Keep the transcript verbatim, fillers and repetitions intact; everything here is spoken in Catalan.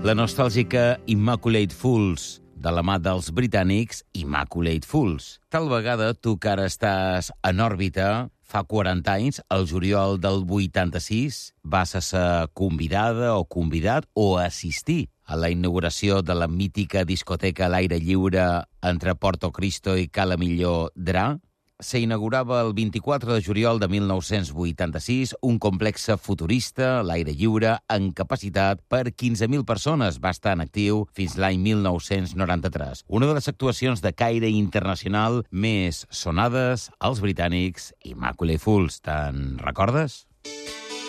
La nostàlgica Immaculate Fools, de la mà dels britànics Immaculate Fools. Tal vegada tu que ara estàs en òrbita, fa quaranta anys, el juliol del vuitanta-sis, vas a ser convidada o convidat o assistir a la inauguració de la mítica discoteca a l'aire lliure entre Porto Cristo i Cala Millor Dra. S'inaugurava el vint-i-quatre de juliol de mil nou-cents vuitanta-sis un complex futurista a l'aire lliure amb capacitat per quinze mil persones. Va estar en actiu fins l'any mil nou-cents noranta-tres. Una de les actuacions de caire internacional més sonades als britànics Immaculate Fools. Te'n recordes?